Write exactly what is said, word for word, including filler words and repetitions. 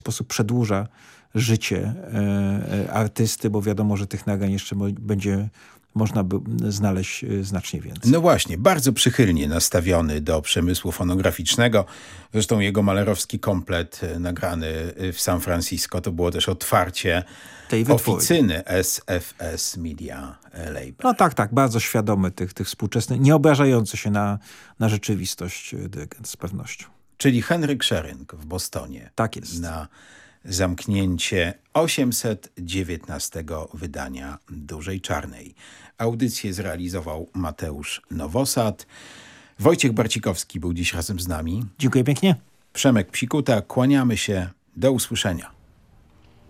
sposób przedłuża życie e, artysty, bo wiadomo, że tych nagrań jeszcze mo- będzie można by znaleźć znacznie więcej. No właśnie, bardzo przychylnie nastawiony do przemysłu fonograficznego. Zresztą jego malerowski komplet nagrany w San Francisco to było też otwarcie tej oficyny S F S Media Label. No tak, tak, bardzo świadomy tych, tych współczesnych, nie obrażający się na, na rzeczywistość dyrygent z pewnością. Czyli Henryk Szaring w Bostonie. Tak jest. Na zamknięcie osiemset dziewiętnastego wydania Dużej Czarnej. Audycję zrealizował Mateusz Nowosad. Wojciech Barcikowski był dziś razem z nami. Dziękuję pięknie. Przemek Psikuta, kłaniamy się. Do usłyszenia.